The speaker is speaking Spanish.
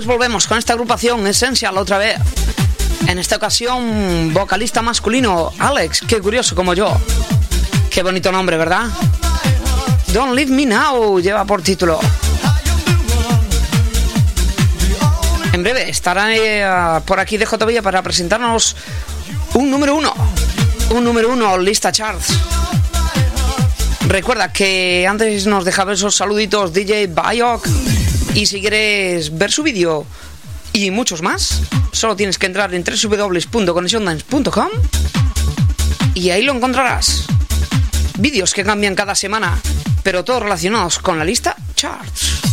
Pues volvemos con esta agrupación Essential otra vez. En esta ocasión, vocalista masculino, Alex, qué curioso como yo. Qué bonito nombre, ¿verdad? Don't Leave Me Now lleva por título. En breve estará por aquí DJ Villa para presentarnos un número uno, lista charts. Recuerda que antes nos dejaba esos saluditos DJ Biok, y si quieres ver su vídeo y muchos más, solo tienes que entrar en www.conexiondance.com y ahí lo encontrarás. Vídeos que cambian cada semana, pero todos relacionados con la lista charts.